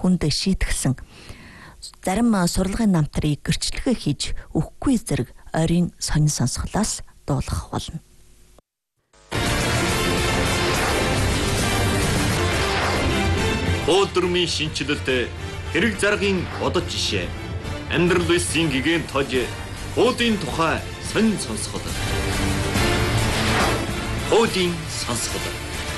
хүнд шийтгсэн. Зарим сурлагын намтрыг гэрчлэгээ хийж өгөхгүй зэрэг ойрын сонин сонсголоос дуулах болно. Өдрөмийн шинчилэлтэй хэрэг заргын одод жишээ. Амьдрал үеийн гигэн тож уудын тухай сонин сонсгол. Уудын сонсгол.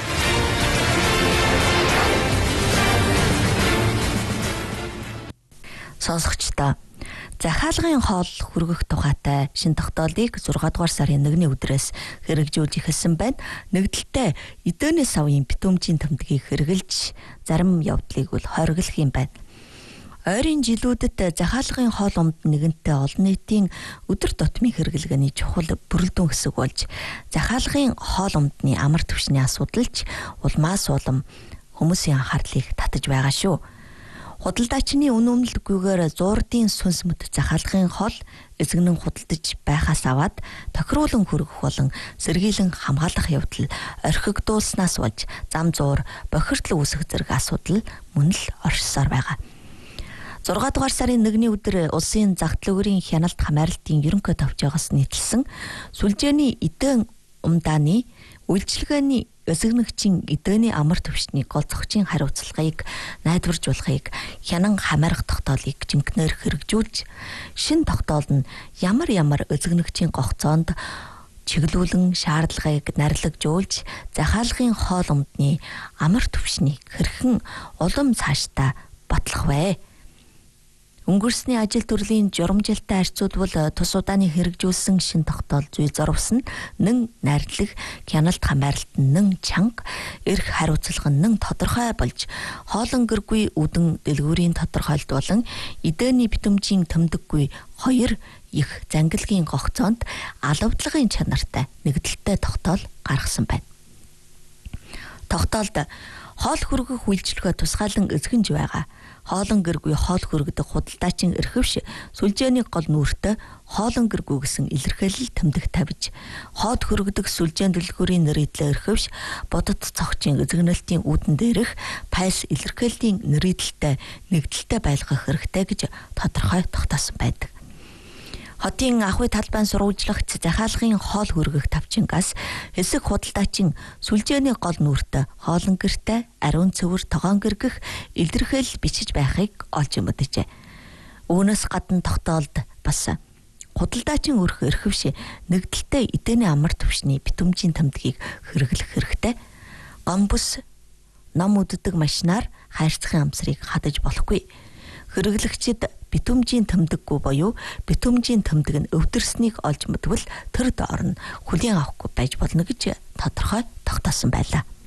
Сонсогчдоо захиалгын хоол хүргэх тухайтай шин тогтоолыг 6 дугаар сарын 1-ний өдрөөс хэрэгжүүлж эхэлсэн байна. Нэгдэлтэй эдөөний савын битүүмжийн тэмдгийг хэрэгжилж зарим явдлыг бол хориглох юм байна. Ойрын жилүүдэд захиалгын хоол умд нэгэнтээ олон нийтийн өдөр тутмын хэрэглэгээний чухал бүрэлдэхүүн хэсэг болж захиалгын хоол умдны амар түвшний асуудалч улмаас улам хүмүүсийн анхаарлыг татаж байгаа шүү. Худалдаачны үнэмлэлгүйгээр зуурдын сүнс мэт захиалгын хоол эзэгнэн худалдаж байхаас аваад тохируулан хүргэх болон сэргийлэн хамгаалах явдал орхигдуулснаас болж зам зуур бохирдол үүсэх зэрэг асуудал мөн л оршсоор байгаа. 6 дугаар сарын 1-ний өдөр улсын зах төлөвийн хяналт хамгаалалтын ерөнхий товчоогоос нийтэлсэн сүлжээний эдэн умдааны үйлчилгээний өсгөнөгчийн эдөөний амар түвшний гол зохицын хариуцлагыг найдваржуулахыг хянан хамаарах тогтоолыг жинкнээр хэрэгжүүлж шин тогтоол нь ямар өсгөнөгчийн гогцоонд чиглүүлэн шаардлагыг нарлагжуулж захиалгын хоол умдны амар түвшнийг хэрхэн улам цаашдаа батлах вэ? Өнгөрсний ажил төрлийн журамжилттай харьцуулбал тус удааны хэрэгжүүлсэн шин тогтоол зүй зорвсон нэн найрлаг хяналт хамгаалалт нэн чанга эрх хариуцлага нэн тодорхой болж хоолон гэргүй үдэн дэлгүүрийн тодорхойлт болон эдөөний битүүмжийн тэмдэггүй хоёр их зангилгийн гогцоонд алавдлагын чанартай нэгдэлтэй тогтоол гаргасан байна. Тогтоолд хоол хүргэх үйлчилгээ тусгаалan эзэгэнж байгаа. Хоолон гэргүй хоол хүргдэг худалдаачийн эрхэвш сүлжээний гол нүүртэ хоолон гэргүй гэсэн илэрхийлэл тэмдэг тавьж хоод хүргдэг сүлжээн дэлгүүрийн нэрийдлээ эрхэвш бодит цогчийн эзэгнэлтийн үүдэн дээрх пайс илэрхийллийн нэрийдэлтэй нэгдэлтэй байлгах хэрэгтэй гэж тодорхой тогтоосон байдаг. Хотын ахуй талбайн сурвалжлагч захиалгын хоол хүргэх тавчингаас хэсэг худалдаачийн сүлжээний гол нүүртэ хоолон гэртэ ариун цэвэр тогоон гэргэх илэрхийлэл бичиж байхыг олж мэдээжээ. Үүнээс гадна тогтоолд бас худалдаачийн өрх эрхэвш нэгдэлтэй эдээний амар түвшний битүүмжийн тэмдгийг хэрэглэх хэрэгтэй. Гомбос ном үддэг машинаар хайрцагын амсрыг хадаж болохгүй. Хэрэглэгчид битүүмжийн тэмдэггүй буюу битүүмжийн тэмдэг нь өвдөрснийг олж мэдвэл тэр доор нь хүлээн авахгүй байж болно гэж тодорхой тогтоосон байлаа.